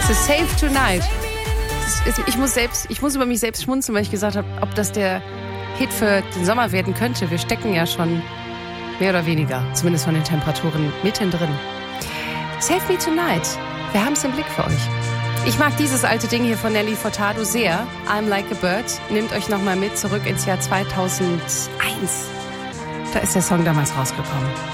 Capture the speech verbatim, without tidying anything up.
Es ist Save Tonight. Es ist, ich, muss selbst, ich muss über mich selbst schmunzeln, weil ich gesagt habe, ob das der Hit für den Sommer werden könnte. Wir stecken ja schon mehr oder weniger, zumindest von den Temperaturen, mittendrin. Save Me Tonight. Wir haben es im Blick für euch. Ich mag dieses alte Ding hier von Nelly Furtado sehr. I'm Like a Bird. Nehmt euch nochmal mit zurück ins Jahr zweitausendeins. Da ist der Song damals rausgekommen.